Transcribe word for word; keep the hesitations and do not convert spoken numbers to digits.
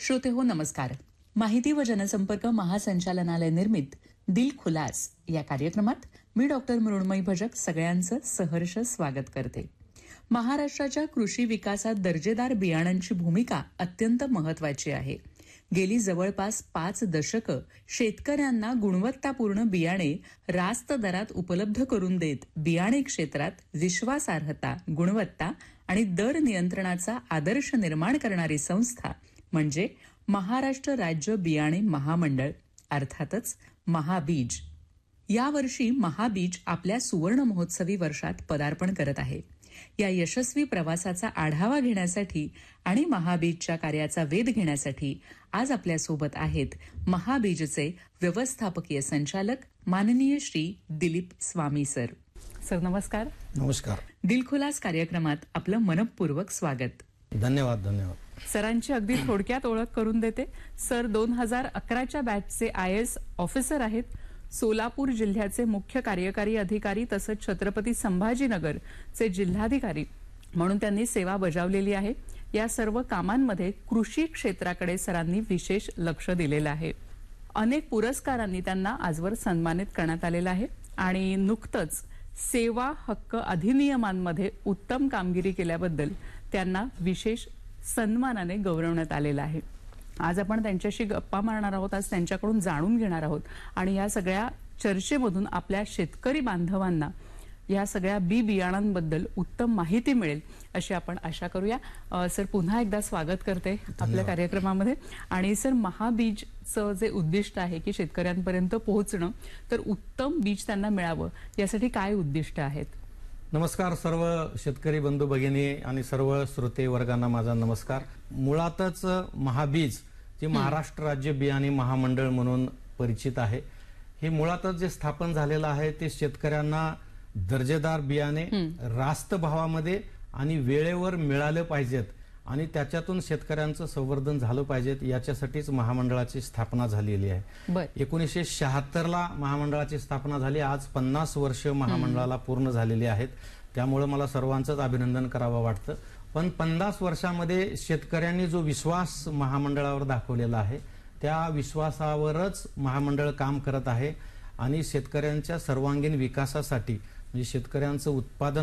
श्रोतेहो नमस्कार. माहिती व जनसंपर्क महासंचालनालय निर्मित दिल खुलास या कार्यक्रमात मी डॉक्टर मृण्मयी भजक सगळ्यांचं सहर्ष स्वागत करते. महाराष्ट्राच्या कृषी विकासात दर्जेदार बियाणांची भूमिका अत्यंत महत्वाची आहे. गेली जवळपास पाच दशकं शेतकऱ्यांना गुणवत्तापूर्ण बियाणे रास्त दरात उपलब्ध करून देत बियाणे क्षेत्रात विश्वासार्हता, गुणवत्ता आणि दर नियंत्रणाचा आदर्श निर्माण करणारी संस्था म्हणजे महाराष्ट्र राज्य बियाणे महामंडळ, अर्थातच महाबीज. यावर्षी महाबीज आपल्या सुवर्ण महोत्सवी वर्षात पदार्पण करत आहे. या यशस्वी प्रवासाचा आढावा घेण्यासाठी आणि महाबीजच्या कार्याचा वेध घेण्यासाठी आज आपल्यासोबत आहेत महाबीजचे व्यवस्थापकीय संचालक माननीय श्री दिलीप स्वामी सर. सर नमस्कार. नमस्कार. दिलखुलास कार्यक्रमात आपलं मनपूर्वक स्वागत. धन्यवाद. धन्यवाद. सरांची अगदी थोडक्यात ओळख करून देते. सर दोन हजार अकराच्या बॅचचे आय एस ऑफिसर आहेत. सोलापूर जिल्ह्याचे मुख्य कार्यकारी अधिकारी तसंच छत्रपती संभाजीनगरचे जिल्हाधिकारी म्हणून त्यांनी सेवा बजावलेली आहे. या सर्व कामांमध्ये कृषी क्षेत्राकडे सरांनी विशेष लक्ष दिलेलं आहे. अनेक पुरस्कारांनी त्यांना आजवर सन्मानित करण्यात आलेलं आहे आणि नुकतंच सेवा हक्क अधिनियमांमध्ये उत्तम कामगिरी केल्याबद्दल त्यांना विशेष सन्मानाने गौरवण्यात आलेलं आहे. आज आपण त्यांच्याशी गप्पा मारणार आहोत. आज त्यांच्याकडून जाणून घेणार आहोत आणि या सगळ्या चर्चेमधून आपल्या शेतकरी बांधवांना या सगळ्या बी बियाणांबद्दल उत्तम माहिती मिळेल अशी आपण आशा करूया. सर पुन्हा एकदा स्वागत करते आपल्या कार्यक्रमामध्ये. आणि सर महाबीजचं जे उद्दिष्ट आहे की शेतकऱ्यांपर्यंत पोहोचणं, तर उत्तम बीज त्यांना मिळावं यासाठी काय उद्दिष्ट आहेत? नमस्कार सर्व शेतकरी बंधू भगिनी आणि सर्व श्रोते वर्गांना माझा नमस्कार. मुळातच महाबीज जे महाराष्ट्र राज्य बियाणे महामंडळ म्हणून परिचित आहे, हे मुळातच जे स्थापन झालेलं आहे ते शेतकऱ्यांना दर्जेदार बियाणे रास्त भावामध्ये आणि वेळेवर मिळाले पाहिजेत आणि त्याच्यातून शेतकऱ्यांचं संवर्धन झालं पाहिजेत याच्यासाठीच महामंडळाची स्थापना झालेली आहे. एकोणीसशे शहात्तर ला महामंडळाची स्थापना झाली. आज पन्नास वर्ष महामंडळाला पूर्ण झालेली आहेत. त्यामुळे मला सर्वांचंच अभिनंदन करावं वाटतं. पण पन्नास वर्षामध्ये शेतकऱ्यांनी जो विश्वास महामंडळावर दाखवलेला आहे त्या विश्वासावरच महामंडळ काम करत आहे आणि शेतकऱ्यांच्या सर्वांगीण विकासासाठी म्हणजे शेतकऱ्यांचं उत्पादन